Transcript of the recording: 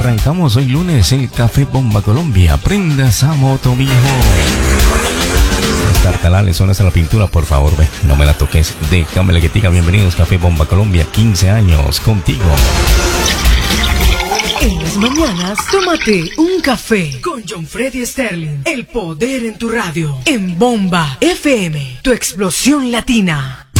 Arrancamos hoy lunes el Café Bomba Colombia. Prendas a moto, mijo. Los tartalales son hasta la pintura, por favor, ve. No me la toques. Déjame la que diga. Bienvenidos, Café Bomba Colombia. 15 años contigo. En las mañanas, tómate un café con John Freddy Sterling. El poder en tu radio. En Bomba FM, tu explosión latina.